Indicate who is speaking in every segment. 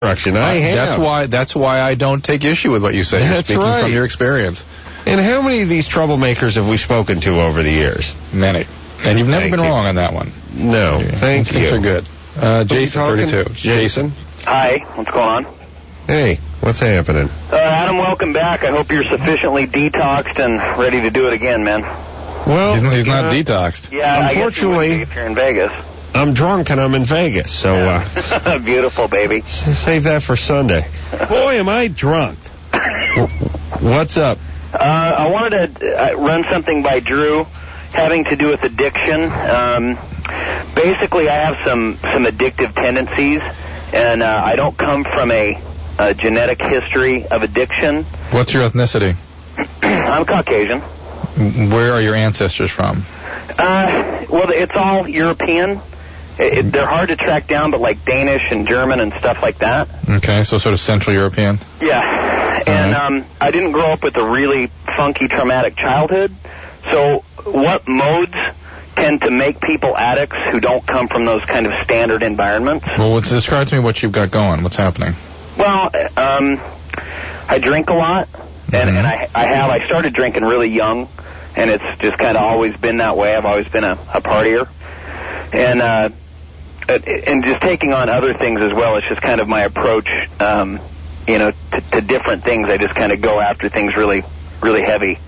Speaker 1: destruction. I have.
Speaker 2: That's why I don't take issue with what you say. You're speaking from your experience.
Speaker 1: And how many of these troublemakers have we spoken to over the years?
Speaker 2: Many. And you've never been wrong on that one.
Speaker 1: No, thank you.
Speaker 2: Things are good. Jason, 32.
Speaker 1: Jason?
Speaker 3: Hi, what's going on?
Speaker 1: Hey, what's happening?
Speaker 3: Adam, welcome back. I hope you're sufficiently detoxed and ready to do it again, man.
Speaker 1: Well,
Speaker 2: he's not detoxed.
Speaker 3: Yeah,
Speaker 1: unfortunately,
Speaker 3: I guess if you're in Vegas.
Speaker 1: I'm drunk and I'm in Vegas, so
Speaker 3: beautiful, baby.
Speaker 1: Save that for Sunday. Boy, am I drunk. What's up?
Speaker 3: I wanted to run something by Drew having to do with addiction. Basically, I have some addictive tendencies, and I don't come from a genetic history of addiction.
Speaker 2: What's your ethnicity?
Speaker 3: I'm Caucasian.
Speaker 2: Where are your ancestors from?
Speaker 3: Well, it's all European. They're hard to track down, but like Danish and German and stuff like that.
Speaker 2: Okay, so sort of Central European.
Speaker 3: Yeah, and I didn't grow up with a really funky, traumatic childhood. So what modes tend to make people addicts who don't come from those kind of standard environments?
Speaker 2: Well, describe to me what you've got going. What's happening?
Speaker 3: Well, I drink a lot, and I started drinking really young, and it's just kind of always been that way. I've always been a partier. And just taking on other things as well. It's just kind of my approach, to different things. I just kind of go after things really, really heavy.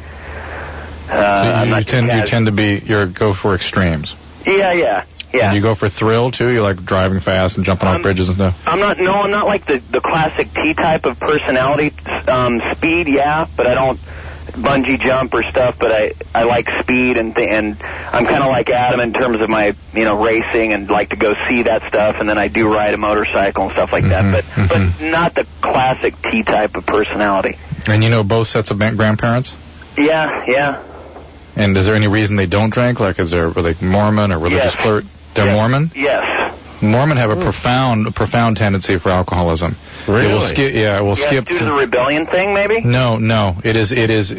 Speaker 2: So you tend to go for extremes.
Speaker 3: Yeah.
Speaker 2: And you go for thrill too. You like driving fast and jumping off bridges and stuff.
Speaker 3: I'm not like the classic T type of personality. Speed, yeah, but I don't bungee jump or stuff, but I like speed, and I'm kind of like Adam in terms of my racing, and like to go see that stuff, and then I do ride a motorcycle and stuff like that, but not the classic T type of personality.
Speaker 2: And you know both sets of grandparents?
Speaker 3: Yeah.
Speaker 2: And is there any reason they don't drink? Like, are they Mormon or religious clergy? They're Mormon?
Speaker 3: Yes.
Speaker 2: Mormon have a profound tendency for alcoholism.
Speaker 1: Really?
Speaker 2: It will skip.
Speaker 3: Due to the rebellion thing, maybe?
Speaker 2: No. It is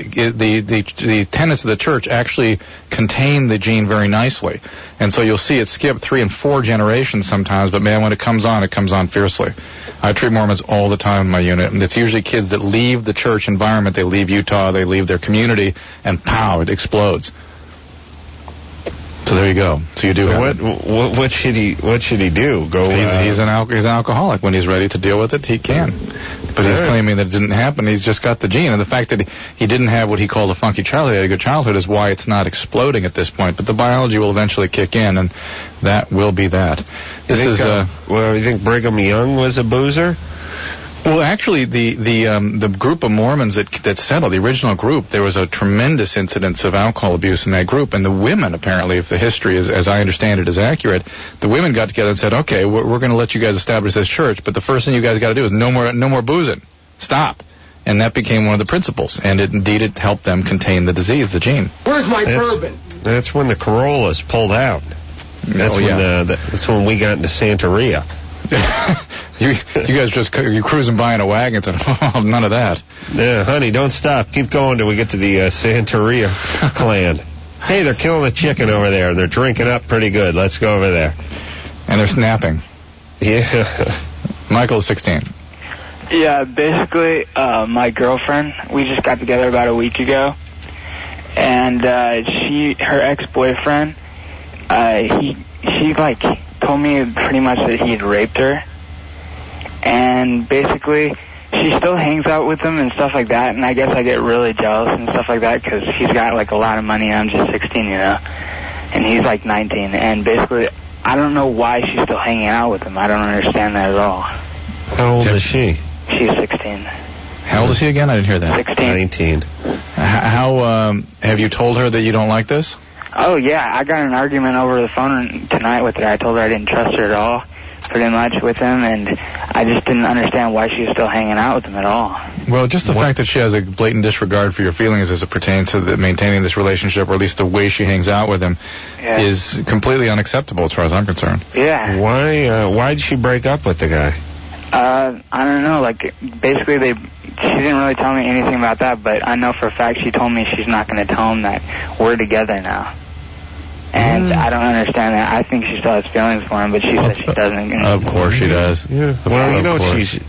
Speaker 2: the tenets of the church actually contain the gene very nicely, and so you'll see it skip 3 and 4 generations sometimes. But man, when it comes on fiercely. I treat Mormons all the time in my unit, and it's usually kids that leave the church environment. They leave Utah, they leave their community, and pow, it explodes. So there you go. So you do.
Speaker 1: So what should he do?
Speaker 2: He's an alcoholic. When he's ready to deal with it, he can. But he's claiming that it didn't happen. He's just got the gene, and the fact that he didn't have what he called a funky childhood, he had a good childhood, is why it's not exploding at this point. But the biology will eventually kick in, and that will be that.
Speaker 1: You think Brigham Young was a boozer?
Speaker 2: Well, actually, the group of Mormons that settled, the original group, there was a tremendous incidence of alcohol abuse in that group, and the women, apparently, if the history is, as I understand it, is accurate, the women got together and said, okay, we're going to let you guys establish this church, but the first thing you guys got to do is no more boozing. Stop. And that became one of the principles, and it helped them contain the disease, the gene.
Speaker 4: Where's my bourbon?
Speaker 1: That's when the Corollas pulled out. That's when we got into Santeria.
Speaker 2: You guys you're cruising by in a wagon and said, none of that.
Speaker 1: Yeah, honey, don't stop. Keep going till we get to the Santeria clan. Hey, they're killing a chicken over there, and they're drinking up pretty good. Let's go over there.
Speaker 2: And they're snapping.
Speaker 1: Yeah.
Speaker 2: Michael's 16.
Speaker 5: Yeah, basically, my girlfriend, we just got together about a week ago, and her ex-boyfriend, she told me pretty much that he'd raped her, and basically she still hangs out with him and stuff like that, and I guess I get really jealous and stuff like that because he's got a lot of money and I'm just 16, and he's 19, and basically I don't know why she's still hanging out with him. I don't understand that at all.
Speaker 1: How old is she?
Speaker 5: She's 16.
Speaker 2: How old is he again? I didn't hear that.
Speaker 5: 16.
Speaker 1: 19.
Speaker 2: How have you told her that you don't like this?
Speaker 5: Oh, yeah, I got in an argument over the phone tonight with her. I told her I didn't trust her at all, pretty much, with him, and I just didn't understand why she was still hanging out with him at all.
Speaker 2: Well, just the fact that she has a blatant disregard for your feelings as it pertains to maintaining this relationship, or at least the way she hangs out with him, is completely unacceptable as far as I'm concerned.
Speaker 5: Yeah.
Speaker 1: Why did she break up with the guy?
Speaker 5: I don't know, basically she didn't really tell me anything about that, but I know for a fact she told me she's not going to tell him that we're together now. And I don't understand that. I think she still has feelings for him, but she says she doesn't.
Speaker 2: Of course she does.
Speaker 1: Yeah. Well,